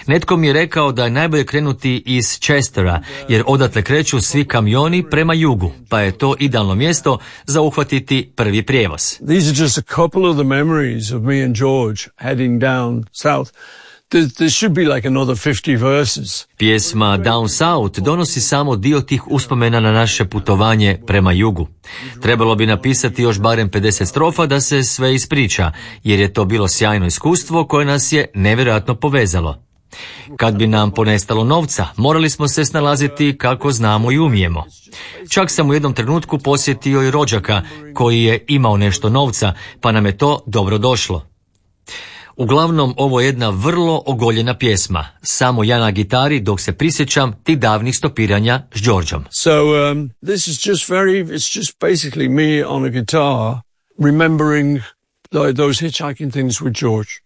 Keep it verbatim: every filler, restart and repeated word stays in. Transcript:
Netko mi je rekao da je najbolje krenuti iz Chestera, jer odatle kreću svi kamioni prema jugu, pa je to idealno mjesto za uhvatiti prvi prijevoz. These are just a couple of the memories of me and George heading down south. There, there should be like another fifty verses. Pjesma Down South donosi samo dio tih uspomena na naše putovanje prema jugu. Trebalo bi napisati još barem pedeset strofa da se sve ispriča, jer je to bilo sjajno iskustvo koje nas je nevjerojatno povezalo. Kad bi nam ponestalo novca, morali smo se snalaziti kako znamo i umijemo. Čak sam u jednom trenutku posjetio i rođaka koji je imao nešto novca, pa nam je to dobro došlo. Uglavnom, ovo je jedna vrlo ogoljena pjesma, samo ja na gitari dok se prisjećam tih davnih stopiranja s Georgeom. So um, this is just very, it's just basically me on a guitar remembering those hitchhiking things with George.